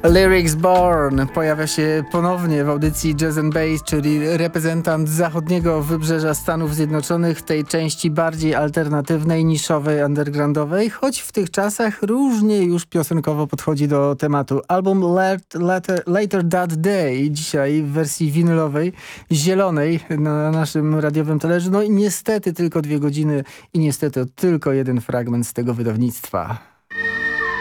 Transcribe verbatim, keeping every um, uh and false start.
Lyrics Born pojawia się ponownie w audycji Jazz and Bass, czyli reprezentant zachodniego wybrzeża Stanów Zjednoczonych, tej części bardziej alternatywnej, niszowej, undergroundowej, choć w tych czasach różnie już piosenkowo podchodzi do tematu. Album Let, Later, Later That Day dzisiaj w wersji winylowej, zielonej na naszym radiowym talerzu. No i niestety tylko dwie godziny i niestety tylko jeden fragment z tego wydawnictwa.